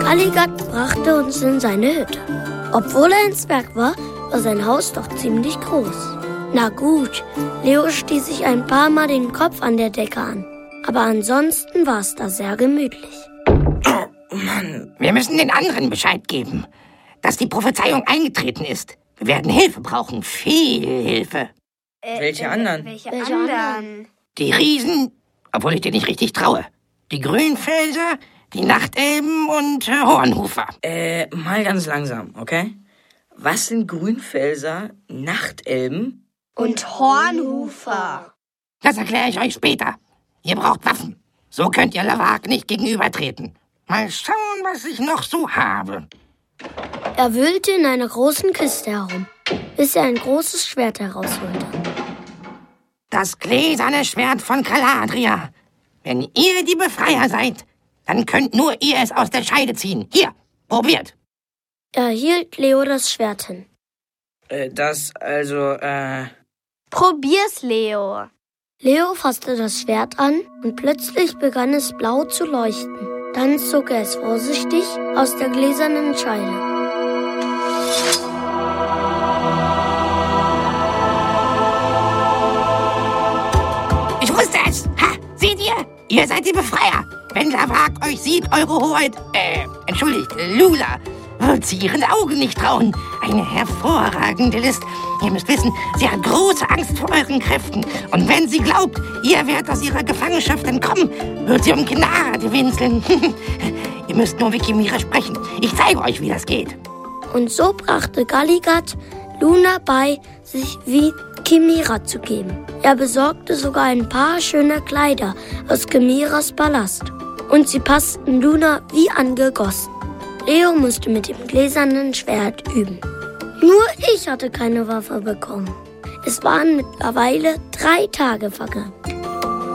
Galligat brachte uns in seine Hütte. Obwohl er ein Zwerg war, war sein Haus doch ziemlich groß. Na gut, Leo stieß sich ein paar Mal den Kopf an der Decke an. Aber ansonsten war es da sehr gemütlich. Oh Mann, wir müssen den anderen Bescheid geben, dass die Prophezeiung eingetreten ist. Wir werden Hilfe brauchen, viel Hilfe. Welche anderen? Welche anderen? Die Riesen, obwohl ich dir nicht richtig traue. Die Grünfelser, die Nachtelben und Hornhufer. Mal ganz langsam, okay? Was sind Grünfelser, Nachtelben? Und Hornhufer. Das erkläre ich euch später. Ihr braucht Waffen. So könnt ihr Lavag nicht gegenübertreten. Mal schauen, was ich noch so habe. Er wühlte in einer großen Kiste herum, bis er ein großes Schwert herausholte. Das gläserne Schwert von Caladria. Wenn ihr die Befreier seid, dann könnt nur ihr es aus der Scheide ziehen. Hier, probiert. Er hielt Leo das Schwert hin. Probier's, Leo. Leo fasste das Schwert an und plötzlich begann es blau zu leuchten. Dann zog er es vorsichtig aus der gläsernen Scheide. Ich wusste es! Ha! Seht ihr? Ihr seid die Befreier! Wenn Lavag euch sieht, eure Hoheit, entschuldigt, Lula, wird sie ihren Augen nicht trauen. Eine hervorragende List. Ihr müsst wissen, sie hat große Angst vor euren Kräften. Und wenn sie glaubt, ihr werdet aus ihrer Gefangenschaft entkommen, wird sie um Gnade winseln. Ihr müsst nur Wikimira sprechen. Ich zeige euch, wie das geht. Und so brachte Galligat Luna bei, sich Wikimira zu geben. Er besorgte sogar ein paar schöne Kleider aus Kimiras Palast. Und sie passten Luna wie angegossen. Leo musste mit dem gläsernen Schwert üben. Nur ich hatte keine Waffe bekommen. Es waren mittlerweile 3 Tage vergangen.